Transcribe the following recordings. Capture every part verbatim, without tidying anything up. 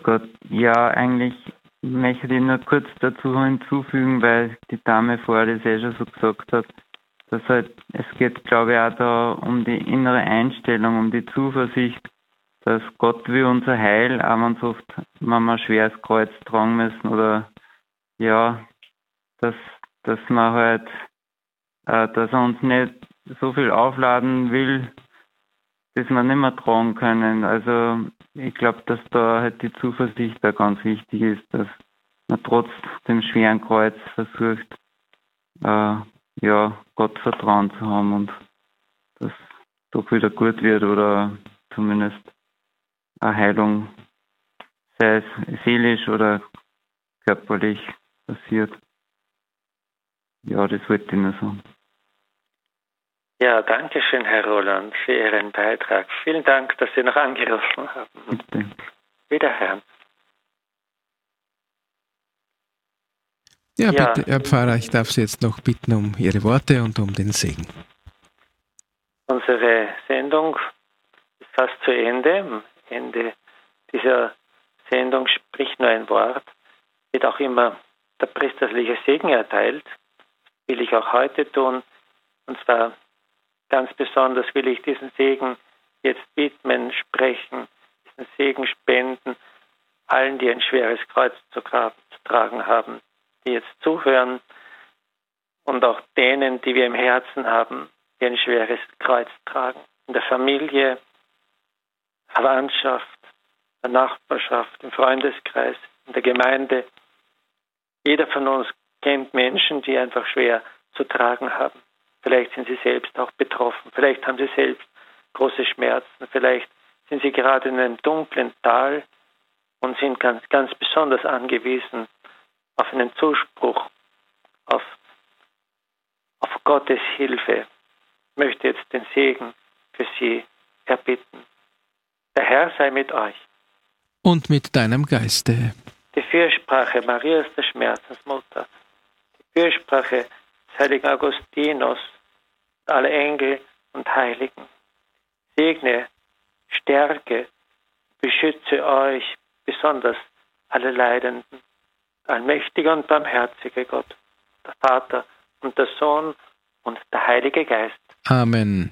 Gott. Ja, eigentlich möchte ich nur kurz dazu hinzufügen, weil die Dame vorher das eh schon so gesagt hat, dass halt, es geht, glaube ich, auch da um die innere Einstellung, um die Zuversicht, dass Gott will unser Heil, auch wenn es oft, wenn wir ein schweres Kreuz tragen müssen oder ja, dass, dass man halt, äh, dass er uns nicht so viel aufladen will, dass wir nicht mehr tragen können. Also ich glaube, dass da halt die Zuversicht da ganz wichtig ist, dass man trotz dem schweren Kreuz versucht, äh, ja, Gott Vertrauen zu haben und dass doch wieder gut wird oder zumindest eine Heilung, sei es seelisch oder körperlich, passiert. Ja, das wollte ich nur sagen. Ja, danke schön, Herr Roland, für Ihren Beitrag. Vielen Dank, dass Sie noch angerufen haben. Bitte. Wiederhören. Ja, Ja. bitte, Herr Pfarrer, ich darf Sie jetzt noch bitten um Ihre Worte und um den Segen. Unsere Sendung ist fast zu Ende. Am Ende dieser Sendung spricht nur ein Wort, wird auch immer der priesterliche Segen erteilt. Will ich auch heute tun. Und zwar ganz besonders will ich diesen Segen jetzt widmen, sprechen, diesen Segen spenden, allen, die ein schweres Kreuz zu, graben, zu tragen haben, die jetzt zuhören und auch denen, die wir im Herzen haben, die ein schweres Kreuz tragen. In der Familie, Verwandtschaft, der Nachbarschaft, im Freundeskreis, in der Gemeinde. Jeder von uns kennt Menschen, die einfach schwer zu tragen haben. Vielleicht sind sie selbst auch betroffen. Vielleicht haben sie selbst große Schmerzen. Vielleicht sind sie gerade in einem dunklen Tal und sind ganz, ganz besonders angewiesen auf einen Zuspruch, auf, auf Gottes Hilfe. Ich möchte jetzt den Segen für sie erbitten. Der Herr sei mit euch. Und mit deinem Geiste. Die Fürsprache Marias der Schmerzensmutter, die Fürsprache des heiligen Augustinus, alle Engel und Heiligen, segne, stärke, beschütze euch, besonders alle Leidenden, allmächtiger und barmherziger Gott, der Vater und der Sohn und der Heilige Geist. Amen.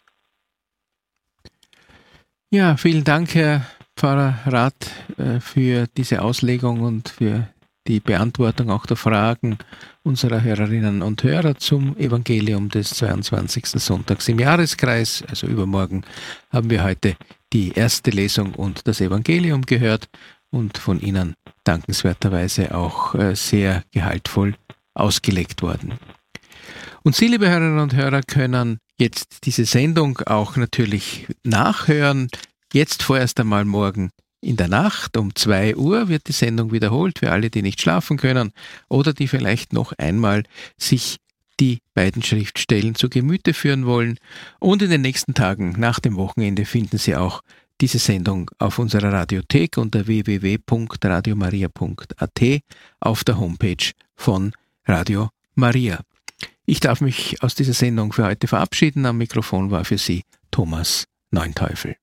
Ja, vielen Dank, Herr Pfarrer Rath, für diese Auslegung und für die Beantwortung auch der Fragen unserer Hörerinnen und Hörer zum Evangelium des zweiundzwanzigsten Sonntags im Jahreskreis. Also übermorgen haben wir heute die erste Lesung und das Evangelium gehört und von Ihnen dankenswerterweise auch sehr gehaltvoll ausgelegt worden. Und Sie, liebe Hörerinnen und Hörer, können jetzt diese Sendung auch natürlich nachhören. Jetzt vorerst einmal morgen in der Nacht um zwei Uhr wird die Sendung wiederholt für alle, die nicht schlafen können oder die vielleicht noch einmal sich die beiden Schriftstellen zu Gemüte führen wollen. Und in den nächsten Tagen nach dem Wochenende finden Sie auch diese Sendung auf unserer Radiothek unter w w w punkt radio maria punkt a t auf der Homepage von Radio Maria. Ich darf mich aus dieser Sendung für heute verabschieden. Am Mikrofon war für Sie Thomas Neunteufel.